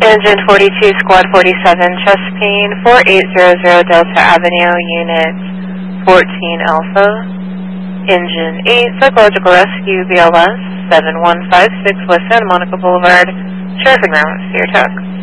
Engine 42, Squad 47, chest pain, 4800 Delta Avenue, Unit 14 Alpha. Engine 8, Psychological Rescue, BLS 7156 West Santa Monica Boulevard, traffic route, Fear Tuck.